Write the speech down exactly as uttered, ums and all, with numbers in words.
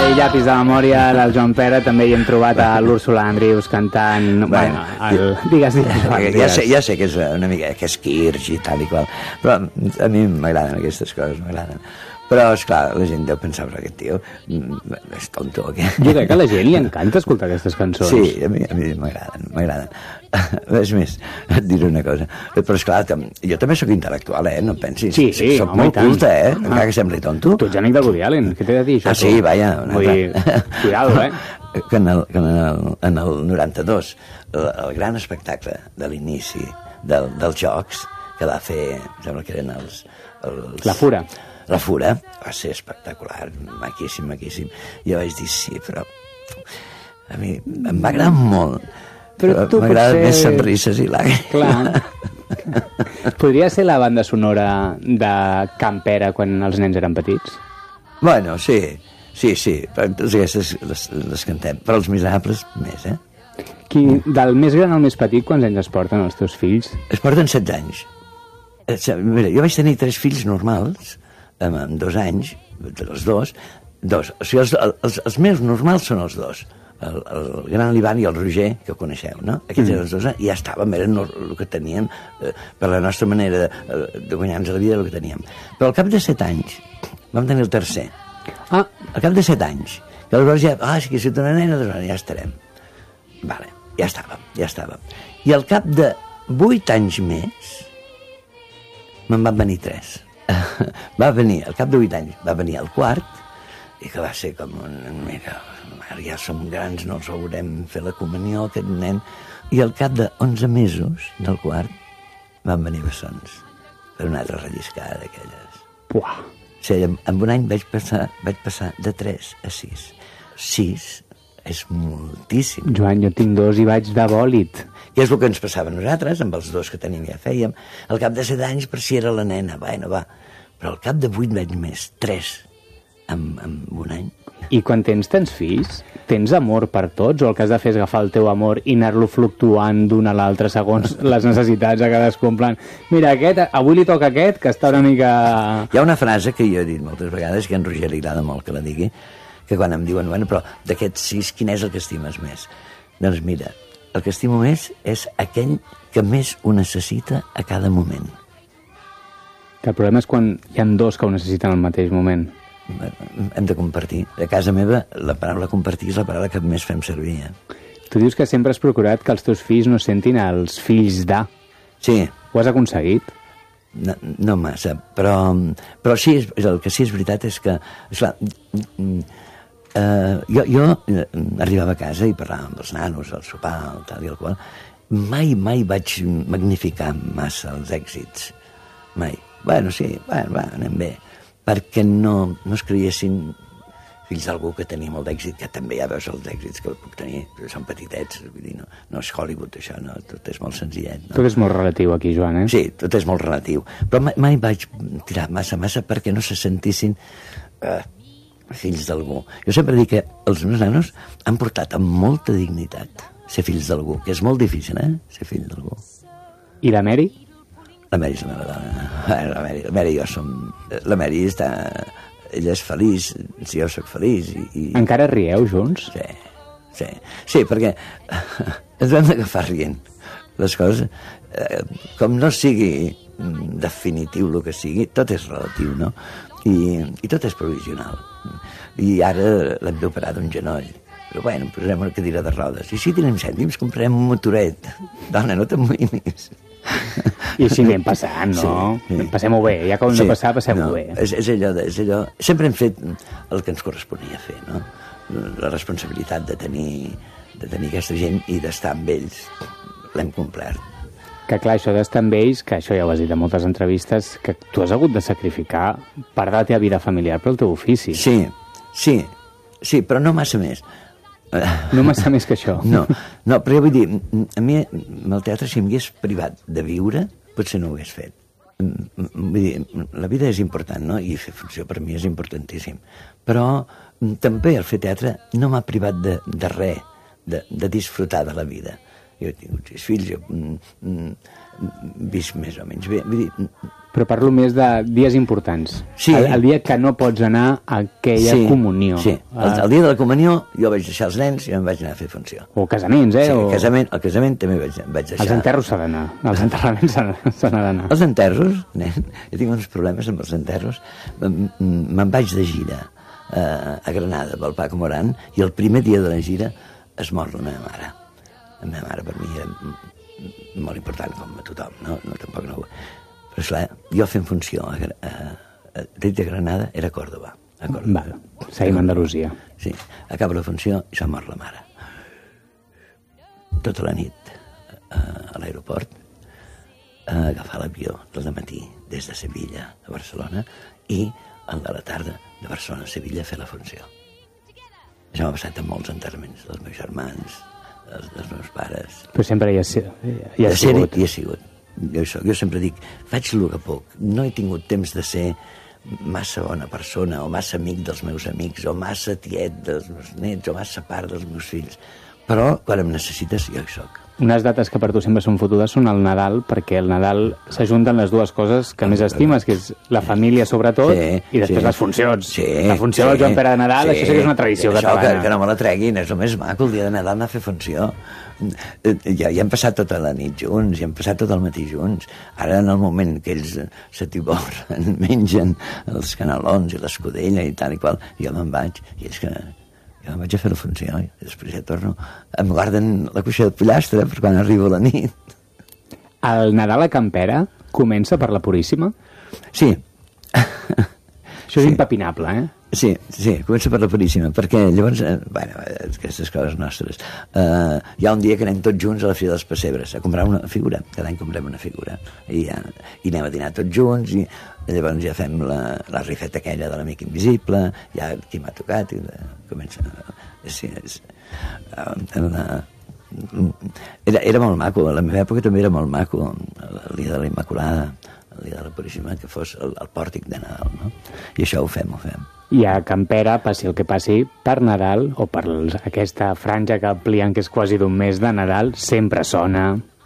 i llapis de memòria del Joan Pera, també hi hem trobat a l'Úrsula Andrius cantant... Bueno, el... digues, digues, Joan, ja, digues. sé, ja sé que és una mica que és Kirsch i tal i qual, però a mi m'agraden aquestes coses, m'agraden. Però, esclar, la gent deu pensar, però aquest tio és tonto, o què? Jo crec que a la gent li encanta escoltar aquestes cançons. Sí, a mi, a mi m'agraden, m'agraden. És més, et diré una cosa. Però, esclar, jo també sóc intel·lectual, eh? No em pensis. Sí, sí, soc home, molt culte, eh? Encara que sembli tonto. Tu ets amic del Woody Allen, què t'he de dir, això? Ah, sí, vaja. Vull dir, cuidado, eh? Que en el, que en el, en el noranta-dos, el, el gran espectacle de l'inici del, dels Jocs, que va fer, em sembla que eren els... els... La Fura. La Fura va ser espectacular, maquíssim, maquíssim. Jo vaig dir sí, però a mi em va agradar molt. Però tu m'agraden potser... més sonrises i làgrimes. Clar. Podria ser la banda sonora de Can Pera quan els nens eren petits? Bueno, sí, sí, sí. Totes aquestes les, les cantem. Però els Miserables, més, eh? Qui, del més gran al més petit, quants anys es porten els teus fills? Es porten setze anys. Mira, jo vaig tenir tres fills normals, amb, amb dos anys, els dos, dos. O sigui, els, els, els meus normals són els dos. El, el gran l'Ivan i el Roger, que ho coneixeu, no? Aquests mm. eren els dos, i ja estàvem, eren el que teníem, eh, per la nostra manera de, de guanyar-nos la vida, el que teníem. Però al cap de set anys vam tenir el tercer. Ah. Al cap de set anys. Que aleshores ja, ah, si que si una nena, doncs ja estarem. Vale, ja estàvem, ja estàvem. I al cap de vuit anys més, me'n van venir tres. Va venir, al cap de vuit anys, va venir el quart, i que va ser com un... Mira, ara ja som grans, no els haurem fer la comunió, aquest nen. I al cap de onze mesos del quart van venir bessons, per una altra relliscada d'aquelles. Puah! O sigui, en un any vaig passar, vaig passar de tres a sis. sis és moltíssim. Joan, jo tinc dos i vaig de bòlit. I és el que ens passava a nosaltres, amb els dos que tenim ja fèiem. Al cap de set anys, per si era la nena, bueno, va. Però al cap de vuit anys més, tres, en, en un any. I quan tens tants fills, tens amor per tots, o el que has de fer és agafar el teu amor i anar-lo fluctuant d'un a l'altre segons les necessitats de cadascú, en plan, mira, aquest, avui li toca aquest, que està una mica... Hi ha una frase que jo he dit moltes vegades, que a en Roger li agrada molt que la digui, que quan em diuen, bueno, però d'aquests sis, quin és el que estimes més? Doncs mira, el que estimo més és aquell que més ho necessita a cada moment. Que el problema és quan hi ha dos que ho necessiten al mateix moment. Hem de compartir. A casa meva, la paraula compartir és la paraula que més fem servir. Eh? Tu dius que sempre has procurat que els teus fills no sentin els fills de. Sí. Ho has aconseguit? No, no massa, però, però sí, el que sí és veritat és que, esclar, Uh, jo, jo uh, arribava a casa i parlàvem amb els nanos, al sopar, el tal i el qual. Mai, mai vaig magnificar massa els èxits. Mai. Bueno, sí, bueno, va, anem bé. Perquè no, no es creiessin fills d'algú que tenia molt d'èxit, que també ja veus els èxits que puc tenir, però són petitets, vull dir, no, no és Hollywood això, no, tot és molt senzillet. No? Tot és molt relatiu aquí, Joan, eh? Sí, tot és molt relatiu. Però mai, mai vaig tirar massa, massa perquè no se sentissin... Uh, fills d'algú. Jo sempre dic que els meus nanos han portat amb molta dignitat ser fills d'algú, que és molt difícil, eh? Ser fill d'algú. I la Mary? La Mary és la meva dona. La Mary, la Mary i jo som... La Mary està... Ella és feliç, si jo sóc feliç i... i... Encara rieu junts? Sí, sí. Sí, perquè ens hem d'agafar rient. Les coses, eh, com no sigui definitiu el que sigui, tot és relatiu, no? I, i tot és provisional. I ara l'hem d'operar d'un genoll. Però bueno, posarem una cadira de rodes. I si tenim cèntims, comprarem un motoret. Dona, no t'amoïnis. I així anem passant, no? Sí, sí. Passem-ho bé. Ja que ho hem sí, de passar, passem-ho no, bé. És, és, allò de, és allò... Sempre hem fet el que ens corresponia fer, no? La responsabilitat de tenir, de tenir aquesta gent i d'estar amb ells. L'hem complert. Que clar, això d'estar amb ells, que això ja ho has dit en moltes entrevistes, que tu has hagut de sacrificar part de la teva vida familiar pel teu ofici. Sí, sí, sí, però no massa més. No massa més que això. No, no, però jo vull dir, a mi el teatre, si m'hagués privat de viure, potser no ho hagués fet. Vull dir, la vida és important, no? I fer funció per mi és importantíssim. Però també el fer teatre no m'ha privat de, de res, de, de disfrutar de la vida. Jo he tingut sis fills, jo mm, mm, visc més o menys bé. Vull dir, Però parlo més de dies importants. Sí. El, el dia que no pots anar a aquella sí, comunió. Sí, el, el dia de la comunió jo vaig deixar els nens i em vaig anar a fer funció. O casaments, eh? Sí, o... el casament, el casament també vaig, vaig deixar... Els enterros s'ha d'anar. Els enterraments s'ha d'anar. Els enterros, nen, he tingut uns problemes amb els enterros. Me'n vaig de gira eh, a Granada pel Paco Moran i el primer dia de la gira es mor la meva mare. La meva mare per mi era molt important, com a tothom, no? No, tampoc no... Però esclar, jo fent funció a, a, a, de Granada era a Còrdoba. A Còrdoba. Val, seguim a Andalusia. Sí, acaba la funció i s'ha mort la mare. Tota la nit a, a l'aeroport, a agafar l'avió del matí des de Sevilla a Barcelona i el de la tarda de Barcelona a Sevilla a fer la funció. Això m'ha passat amb molts enterraments dels meus germans, dels, dels meus pares. Però sempre hi ha, hi ha de sigut. Hi ha sigut. Jo, soc, jo sempre dic, faig el que puc. No he tingut temps de ser massa bona persona, o massa amic dels meus amics, o massa tiet dels meus nets, o massa part dels meus fills. Però, quan em necessites, jo hi soc. Unes dates que per tu sempre són fotudes són el Nadal, perquè el Nadal s'ajunten les dues coses que més estimes, que és la família sobretot, sí, i després sí. les funcions. Sí, la funció sí, del Joan Pere de Nadal, sí, això sí que és una tradició això catalana. Que, que no me la treguin, és el més maco, el dia de Nadal anar a fer funció. Ja, ja hem passat tota la nit junts, ja hem passat tot el matí junts. Ara, en el moment que ells s'atiborren, mengen els canelons i l'escudella i tal i qual, jo me'n vaig, i ells que... Jo me'n vaig a fer la funció i després ja torno. Em guarden la cuixa de pollastre per quan arribo la nit. El Nadal a Campera comença per la Puríssima? Sí. Això és sí. Impepinable, eh? Sí, sí, comença per la Puríssima, perquè llavors, eh, bueno, aquestes coses nostres, eh, hi ha un dia que anem tots junts a la Fira dels Pessebres a comprar una figura, cada any comprem una figura, i, ja, i anem a dinar tots junts, i llavors ja fem la, la rifeta aquella de l'Amic Invisible, ja qui m'ha tocat, i la, comença... Sí, és, eh, la, era, era molt maco, a la meva època també era molt maco, el dia de la Immaculada, el dia de la Puríssima, que fos el, el pòrtic de Nadal, no? I això ho fem, ho fem. I a Campera, passi el que passi, per Nadal, o per aquesta franja que amplien, que és quasi d'un mes de Nadal, sempre sona